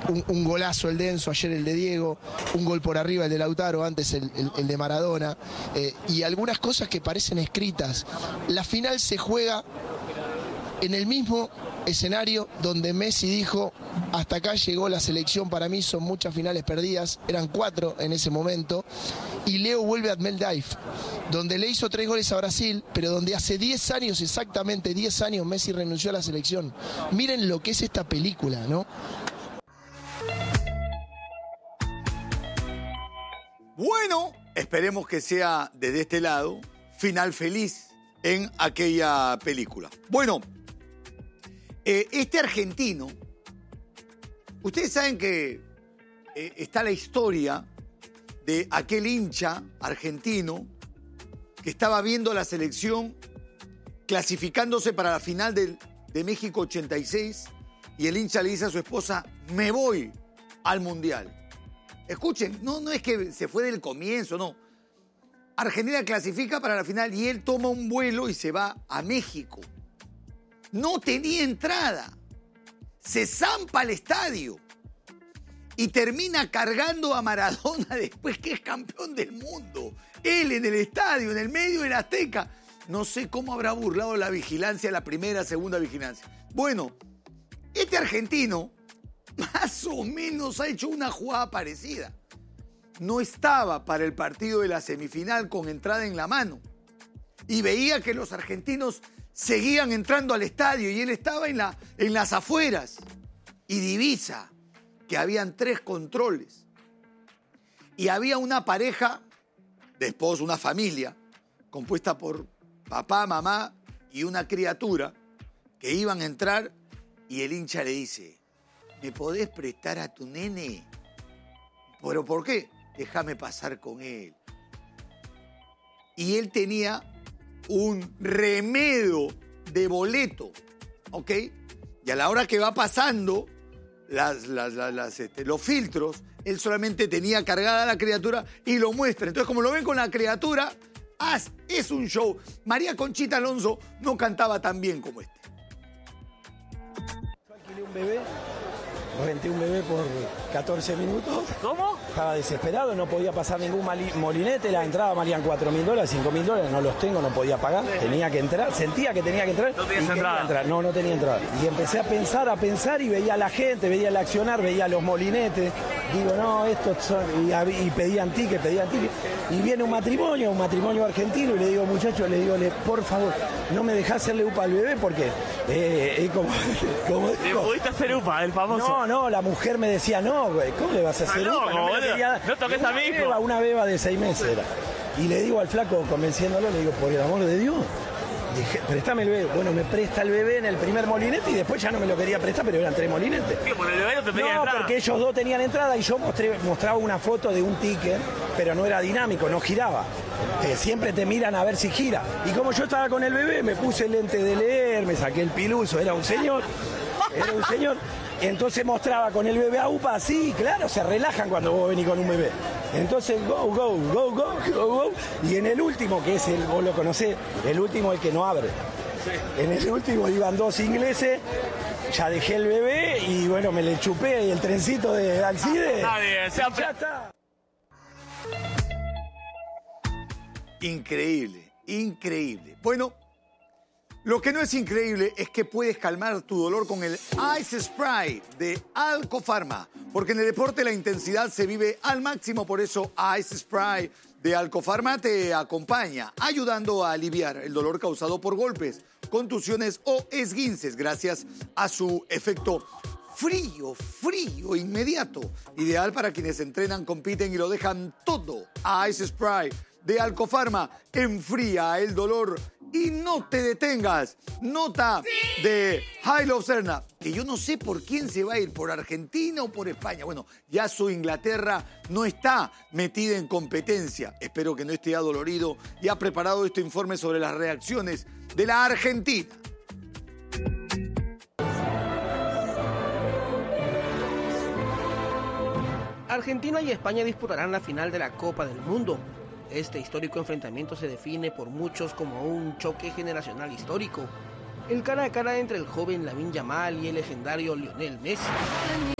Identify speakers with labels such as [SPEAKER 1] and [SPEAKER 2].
[SPEAKER 1] un golazo el de Enzo, ayer el de Diego, un gol por arriba el de Lautaro, antes el de Maradona, y algunas cosas que parecen escritas. La final se juega en el mismo escenario donde Messi dijo: hasta acá llegó la selección, para mí son muchas finales perdidas, eran 4 en ese momento, y Leo vuelve a Admel-Daif, donde le hizo 3 goles a Brasil, pero donde hace 10 años, exactamente 10 años, Messi renunció a la selección. Miren lo que es esta película, ¿no?
[SPEAKER 2] Bueno, esperemos que sea desde este lado, final feliz en aquella película. Bueno, este argentino, ustedes saben que está la historia de aquel hincha argentino que estaba viendo la selección clasificándose para la final de México 86 y el hincha le dice a su esposa: me voy al Mundial. Escuchen, no es que se fue del comienzo, no. Argentina clasifica para la final y él toma un vuelo y se va a México. No tenía entrada. Se zampa al estadio y termina cargando a Maradona después que es campeón del mundo. Él en el estadio, en el medio del Azteca. No sé cómo habrá burlado la vigilancia, la primera, segunda vigilancia. Bueno, este argentino más o menos ha hecho una jugada parecida. No estaba para el partido de la semifinal con entrada en la mano y veía que los argentinos seguían entrando al estadio y él estaba en las afueras y divisa que habían 3 controles y había una pareja de esposos, una familia compuesta por papá, mamá y una criatura que iban a entrar y el hincha le dice: ¿me podés prestar a tu nene? ¿Pero por qué? Déjame pasar con él. Y él tenía un remedo de boleto, ¿ok? Y a la hora que va pasando los filtros, él solamente tenía cargada a la criatura y lo muestra. Entonces, como lo ven con la criatura, es un show. María Conchita Alonso no cantaba tan bien como este.
[SPEAKER 3] Yo alquilé un bebé, renté un bebé por 14 minutos.
[SPEAKER 4] ¿Cómo?
[SPEAKER 3] Estaba desesperado, no podía pasar ningún molinete, la entrada valían $4.000, $5.000, no los tengo, no podía pagar, tenía que entrar, sentía que tenía que entrar.
[SPEAKER 4] ¿No tenías entrada?
[SPEAKER 3] No tenía entrada. Y empecé a pensar y veía a la gente, veía el accionar, veía los molinetes. Digo, no, estos son... Y pedían tickets. Y viene un matrimonio argentino, y le digo, muchachos, por favor, no me dejás hacerle upa al bebé porque es como
[SPEAKER 4] ¿Le pudiste hacer upa, el famoso?
[SPEAKER 3] No, la mujer me decía, no, güey, ¿cómo le vas a hacer upa?
[SPEAKER 4] No toques a mi hijo.
[SPEAKER 3] Una beba de 6 meses era. Y le digo al flaco, convenciéndolo, le digo, por el amor de Dios, préstame el bebé. Bueno, me presta el bebé en el primer molinete y después ya no me lo quería prestar, pero eran 3 molinetes.
[SPEAKER 4] ¿Qué? ¿Por el bebé no te pedía entrada?
[SPEAKER 3] Porque ellos 2 tenían entrada y yo mostraba una foto de un ticket, pero no era dinámico, no giraba. Siempre te miran a ver si gira. Y como yo estaba con el bebé, me puse el lente de leer, me saqué el piluso, era un señor. Entonces mostraba con el bebé a UPA, sí, claro, se relajan cuando vos venís con un bebé. Entonces, go. Y en el último, que es vos lo conocés, el último el que no abre. Sí. En el último iban 2 ingleses, ya dejé el bebé y bueno, me le chupé el trencito de Alcide. Ya está.
[SPEAKER 2] Increíble. Bueno, lo que no es increíble es que puedes calmar tu dolor con el Ice Spray de Alcofarma, porque en el deporte la intensidad se vive al máximo, por eso Ice Spray de Alcofarma te acompaña, ayudando a aliviar el dolor causado por golpes, contusiones o esguinces, gracias a su efecto frío, inmediato, ideal para quienes entrenan, compiten y lo dejan todo. Ice Spray de Alcofarma enfría el dolor y no te detengas. Nota de Jairo Serna, que yo no sé por quién se va a ir, por Argentina o por España. Bueno, ya su Inglaterra no está metida en competencia. Espero que no esté adolorido y ha preparado este informe sobre las reacciones de la Argentina.
[SPEAKER 5] Argentina y España disputarán la final de la Copa del Mundo. Este histórico enfrentamiento se define por muchos como un choque generacional histórico. El cara a cara entre el joven Lamine Yamal y el legendario Lionel Messi.